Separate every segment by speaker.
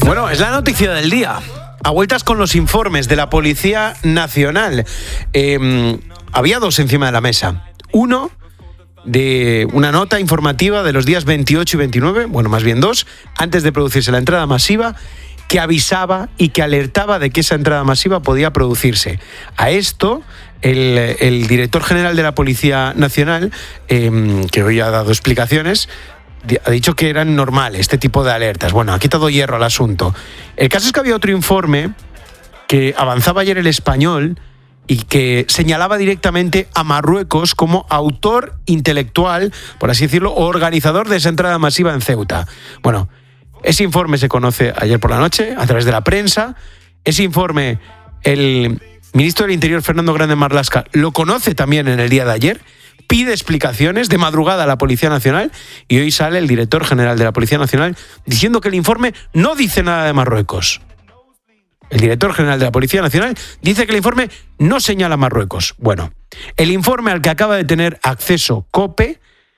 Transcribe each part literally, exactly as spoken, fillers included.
Speaker 1: Bueno, es la noticia del día. A vueltas con los informes de la Policía Nacional. Eh, había dos encima de la mesa. Uno de una nota informativa de los días veintiocho y veintinueve, bueno, más bien dos, antes de producirse la entrada masiva, que avisaba y que alertaba de que esa entrada masiva podía producirse. A esto, el, el director general de la Policía Nacional, eh, que hoy ha dado explicaciones, ha dicho que eran normales este tipo de alertas. Bueno, ha quitado hierro al asunto. El caso es que había otro informe que avanzaba ayer El Español y que señalaba directamente a Marruecos como autor intelectual, por así decirlo, o organizador de esa entrada masiva en Ceuta. Bueno, ese informe se conoce ayer por la noche a través de la prensa. Ese informe, el ministro del Interior, Fernando Grande Marlaska, lo conoce también en el día de ayer. Pide explicaciones de madrugada a la Policía Nacional y hoy sale el director general de la Policía Nacional diciendo que el informe no dice nada de Marruecos. El director general de la Policía Nacional dice que el informe no señala a Marruecos. Bueno, el informe al que acaba de tener acceso COPE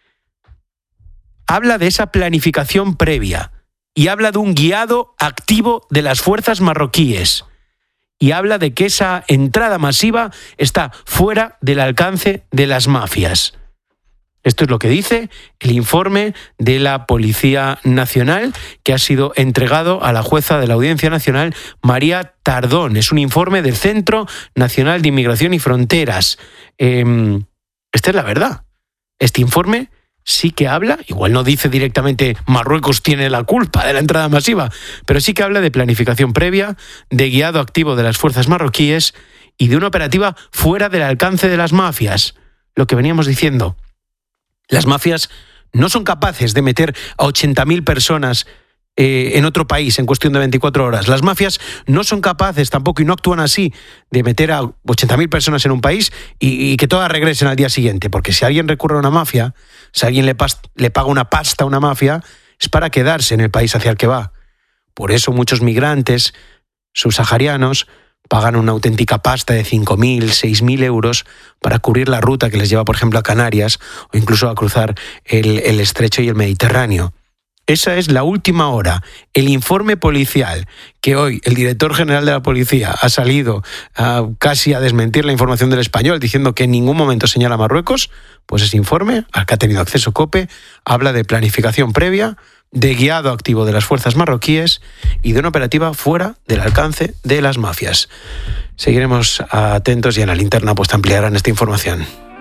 Speaker 1: habla de esa planificación previa y habla de un guiado activo de las fuerzas marroquíes. Y habla de que esa entrada masiva está fuera del alcance de las mafias. Esto es lo que dice el informe de la Policía Nacional, que ha sido entregado a la jueza de la Audiencia Nacional, María Tardón. Es un informe del Centro Nacional de Inmigración y Fronteras. Eh, esta es la verdad. Este informe sí que habla, igual no dice directamente Marruecos tiene la culpa de la entrada masiva, pero sí que habla de planificación previa, de guiado activo de las fuerzas marroquíes y de una operativa fuera del alcance de las mafias. Lo que veníamos diciendo, las mafias no son capaces de meter a ochenta mil personas eh, en otro país en cuestión de veinticuatro horas. Las mafias no son capaces tampoco, y no actúan así, de meter a ochenta mil personas en un país y, y que todas regresen al día siguiente. Porque si alguien recurre a una mafia, si alguien le, pas- le paga una pasta a una mafia, es para quedarse en el país hacia el que va. Por eso muchos migrantes subsaharianos pagan una auténtica pasta de cinco mil, seis mil euros para cubrir la ruta que les lleva, por ejemplo, a Canarias o incluso a cruzar el, el Estrecho y el Mediterráneo. Esa es la última hora. El informe policial que hoy el director general de la policía ha salido uh, casi a desmentir la información del Español, diciendo que en ningún momento señala a Marruecos, pues ese informe, al que ha tenido acceso COPE, habla de planificación previa, de guiado activo de las fuerzas marroquíes y de una operativa fuera del alcance de las mafias. Seguiremos atentos y en la linterna pues te ampliarán esta información.